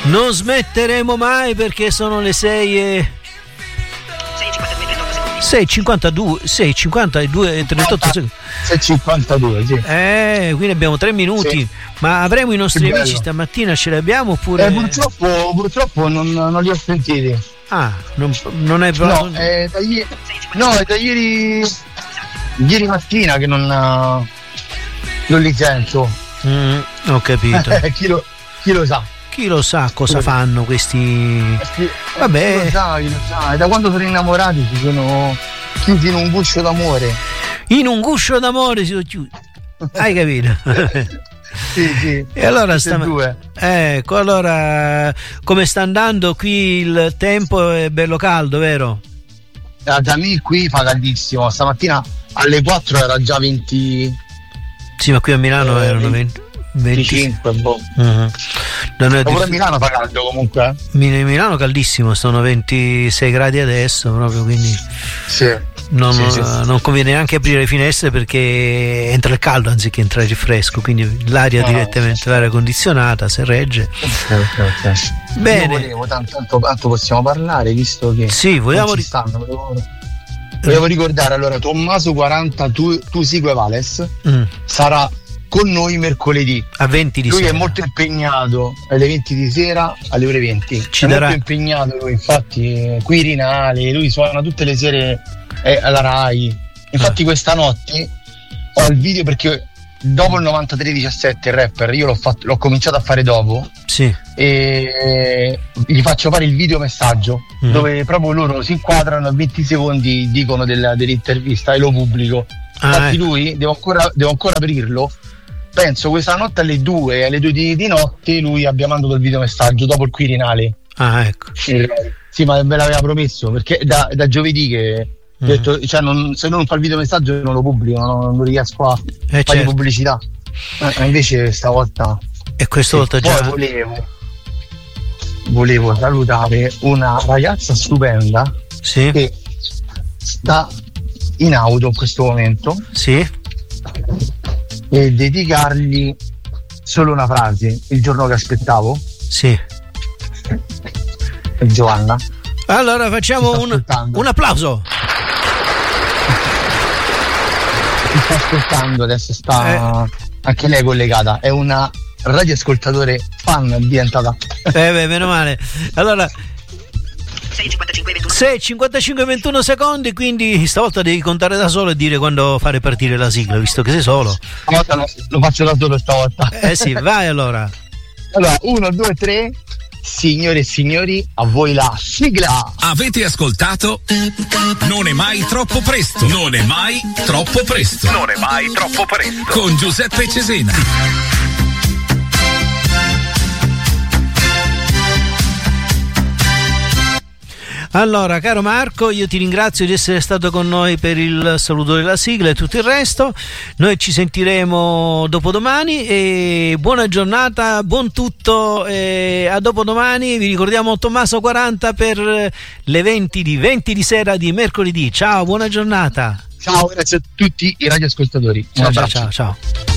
Non smetteremo mai perché sono le 6:52 e 38 secondi. 6:52, sì. Quindi abbiamo 3 minuti. Sì. Ma avremo i nostri amici stamattina, ce li abbiamo oppure? Purtroppo non li ho sentiti. Non è proprio. No, è da ieri mattina che non li sento. Ho capito. Chi lo sa? Chi lo sa cosa fanno questi? Vabbè. Chi lo sa. E da quando sono innamorati si sono chiusi in un guscio d'amore. In un guscio d'amore si sono chiusi. Hai capito? Sì. E allora allora come sta andando qui il tempo? È bello caldo, vero? Da me qui fa caldissimo. Stamattina alle 4 era già 20. Sì, ma qui a Milano erano 25. Uh-huh. Pure a Milano fa caldo comunque. Milano caldissimo, sono 26 gradi adesso proprio, quindi sì. Non conviene neanche aprire le finestre perché entra il caldo anziché entrare il fresco, quindi l'aria direttamente, l'aria condizionata se regge. Okay. Bene. Io volevo tanto possiamo parlare visto che volevo ricordare allora Tommaso 40 tu Sigue Vales sarà con noi mercoledì a 20 di lui sera. È molto impegnato alle 20 di sera alle ore 20 molto impegnato lui, infatti Quirinale, lui suona tutte le sere alla Rai, infatti questa notte ho il video perché dopo il 93-17 il rapper io l'ho cominciato a fare dopo e gli faccio fare il video messaggio dove proprio loro si inquadrano a 20 secondi, dicono dell'intervista e lo pubblico. Infatti lui devo ancora aprirlo, penso questa notte alle 2 di notte lui abbia mandato il video messaggio dopo il Quirinale. Ecco. Sì, ma me l'aveva promesso perché da giovedì che ho detto, cioè se non fa il video messaggio non lo pubblico, non riesco a fare pubblicità. Invece stavolta e questa volta già volevo salutare una ragazza stupenda che sta in auto in questo momento e dedicargli solo una frase: il giorno che aspettavo. Giovanna. Allora facciamo un applauso. Mi sta ascoltando adesso, anche lei collegata, è una radioascoltatore fan diventata. Meno male. Allora 6:55 21 secondi, quindi stavolta devi contare da solo e dire quando fare partire la sigla, visto che sei solo. Stavolta lo faccio da solo stavolta. Sì, vai allora. Allora 1, 2, 3. Signore e signori, a voi la sigla. Avete ascoltato Non è mai troppo presto. Non è mai troppo presto. Non è mai troppo presto. Con Giuseppe Cesena. Allora, caro Marco, io ti ringrazio di essere stato con noi per il saluto della sigla e tutto il resto. Noi ci sentiremo dopodomani e buona giornata, buon tutto e a dopodomani. Vi ricordiamo Tommaso 40 per le 20 di sera di mercoledì. Ciao, buona giornata. Ciao, grazie a tutti i radioascoltatori. Ciao.